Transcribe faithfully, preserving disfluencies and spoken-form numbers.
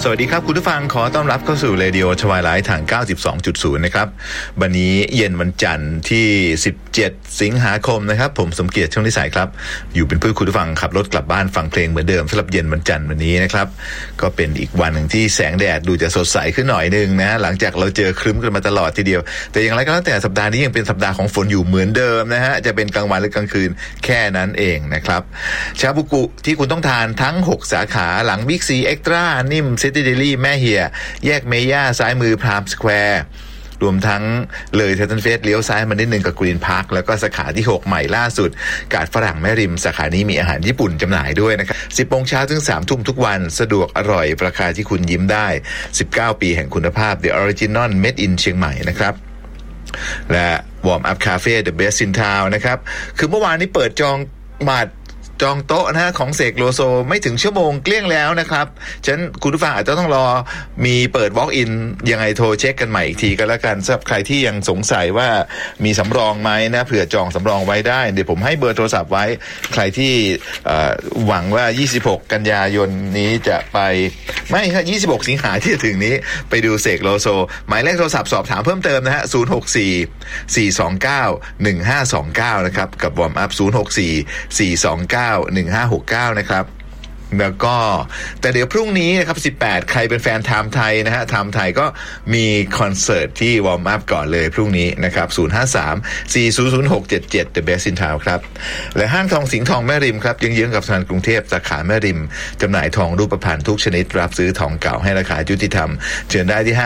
สวัสดีครับคุณผู้ฟังขอต้อนรับเข้าสู่เรดิโอทวายไลท์ทาง เก้าสิบสองจุดศูนย์ นะครับวันนี้เย็นวันจันทร์ที่สิบเจ็ดสิงหาคมนะครับผมสมเกียรติช่วงนิสัยครับอยู่เป็นเพื่อนคุณผู้ฟังขับรถกลับบ้านฟังเพลงเหมือนเดิมสำหรับเย็นวันจันทร์วันนี้นะครับก็เป็นอีกวันหนึ่งที่แสงแดดดูจะสดใสขึ้นหน่อยนึงนะหลังจากเราเจอครึ้มกันมาตลอดทีเดียวแต่อย่างไรก็แล้วแต่สัปดาห์นี้ยังเป็นสัปดาห์ของฝนอยู่เหมือนเดิมนะฮะจะเป็นกลางวันหรือกลางคืนแค่นั้นเองนะครับชาบูกุที่คุณต้องทานทั้งหกสาขาหลังบิ๊กซีเอ็กตร้านิ่มซิตี้เดลี่แม่เฮียแยกเมย่าซ้ายมือพรามสแควร์รวมทั้งเลยเทนเฟสเลี้ยวซ้ายมานิดนึงกับกรีนพาร์คแล้วก็สาขาที่หกใหม่ล่าสุดกาดฝรั่งแม่ริมสาขานี้มีอาหารญี่ปุ่นจำหน่ายด้วยนะครับสิบโมงเช้าถึงสามทุ่มทุกวันสะดวกอร่อยราคาที่คุณยิ้มได้สิบเก้าปีแห่งคุณภาพ The Original Made in เชียงใหม่นะครับและ Warm Up Cafe The Best in Town นะครับคือเมื่อวานนี้เปิดจองบัตรจองโต๊ะนะฮะของเสกโลโซไม่ถึงชั่วโมงเกลี้ยงแล้วนะครับฉะนั้นคุณผู้ฟังอาจจะต้องรอมีเปิด walk in ยังไงโทรเช็คกันใหม่อีกทีก็แล้วกันสำหรับใครที่ยังสงสัยว่ามีสำรองไหมนะเผื่อจองสำรองไว้ได้เดี๋ยวผมให้เบอร์โทรศัพท์ไว้ใครที่หวังว่ายี่สิบหกกันยายนนี้จะไปไม่ครับยี่สิบหกสิงหาที่จะถึงนี้ไปดูเสกโลโซหมายเลขโทรศัพท์สอบถามเพิ่มเติมนะฮะศูนย์ หก สี่ สี่ สอง เก้า หนึ่ง ห้า สอง เก้านะครับกับ Warm Up ศูนย์ หก สี่ สี่ สอง เก้า หนึ่ง ห้า หก เก้านะครับแล้วก็แต่เดี๋ยวพรุ่งนี้นะครับสิบแปดใครเป็นแฟนไทม์ไทยนะฮะไทม์ไทยก็มีคอนเสิร์ตที่วอร์มอัพก่อนเลยพรุ่งนี้นะครับศูนย์ ห้า สาม สี่ ศูนย์ ศูนย์ หก เจ็ด เจ็ด The Best in Town ครับและห้างทองสิงห์ทองแม่ริมครับเยื้องๆกับธนาคารกรุงเทพสาขาแม่ริมจำหน่ายทองรูปพรรณทุกชนิดรับซื้อทองเก่าให้ราคายุติธรรมเชิญได้ที่